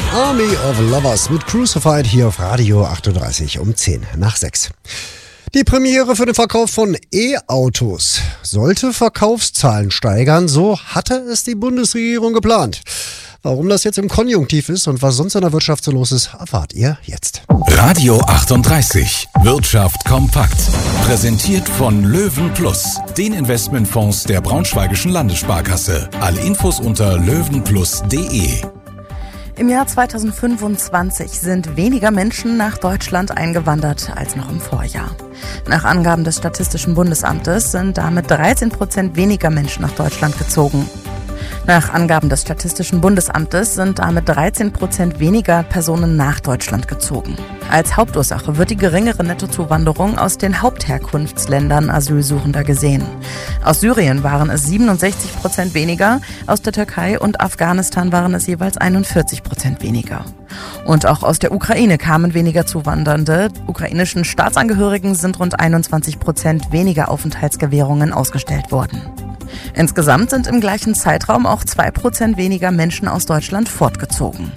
Army of Lovers mit Crucified hier auf Radio 38 um 10 nach 6. Die Premiere für den Verkauf von E-Autos sollte Verkaufszahlen steigern, so hatte es die Bundesregierung geplant. Warum das jetzt im Konjunktiv ist und was sonst in der Wirtschaft so los ist, erfahrt ihr jetzt. Radio 38, Wirtschaft kompakt. Präsentiert von Löwen Plus, den Investmentfonds der Braunschweigischen Landessparkasse. Alle Infos unter löwenplus.de. Im Jahr 2025 sind weniger Menschen nach Deutschland eingewandert als noch im Vorjahr. Nach Angaben des Statistischen Bundesamtes sind damit 13% weniger Menschen nach Deutschland gezogen. Nach Angaben des Statistischen Bundesamtes sind damit 13% weniger Personen nach Deutschland gezogen. Als Hauptursache wird die geringere Nettozuwanderung aus den Hauptherkunftsländern Asylsuchender gesehen. Aus Syrien waren es 67% weniger, aus der Türkei und Afghanistan waren es jeweils 41% weniger. Und auch aus der Ukraine kamen weniger Zuwandernde. Ukrainischen Staatsangehörigen sind rund 21% weniger Aufenthaltsgewährungen ausgestellt worden. Insgesamt sind im gleichen Zeitraum auch 2% weniger Menschen aus Deutschland fortgezogen.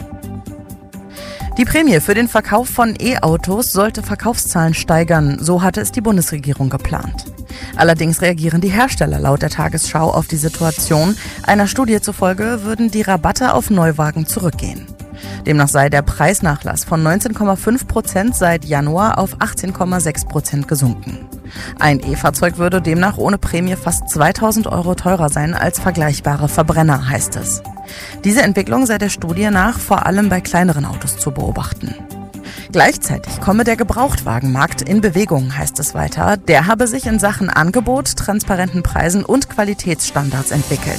Die Prämie für den Verkauf von E-Autos sollte Verkaufszahlen steigern, so hatte es die Bundesregierung geplant. Allerdings reagieren die Hersteller laut der Tagesschau auf die Situation. Einer Studie zufolge würden die Rabatte auf Neuwagen zurückgehen. Demnach sei der Preisnachlass von 19,5% seit Januar auf 18,6% gesunken. Ein E-Fahrzeug würde demnach ohne Prämie fast 2.000 € teurer sein als vergleichbare Verbrenner, heißt es. Diese Entwicklung sei der Studie nach vor allem bei kleineren Autos zu beobachten. Gleichzeitig komme der Gebrauchtwagenmarkt in Bewegung, heißt es weiter. Der habe sich in Sachen Angebot, transparenten Preisen und Qualitätsstandards entwickelt.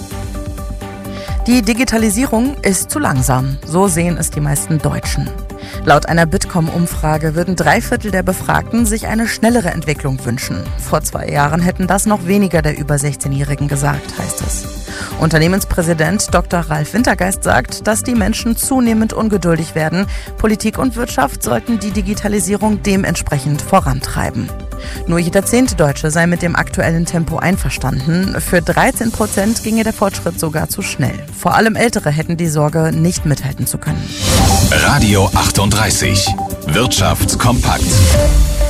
Die Digitalisierung ist zu langsam, so sehen es die meisten Deutschen. Laut einer Bitkom-Umfrage würden 3/4 der Befragten sich eine schnellere Entwicklung wünschen. Vor 2 Jahren hätten das noch weniger der über 16-Jährigen gesagt, heißt es. Unternehmenspräsident Dr. Ralf Wintergeist sagt, dass die Menschen zunehmend ungeduldig werden. Politik und Wirtschaft sollten die Digitalisierung dementsprechend vorantreiben. Nur jeder 10. Deutsche sei mit dem aktuellen Tempo einverstanden. Für 13% ginge der Fortschritt sogar zu schnell. Vor allem Ältere hätten die Sorge, nicht mithalten zu können. Radio 38, Wirtschaft kompakt.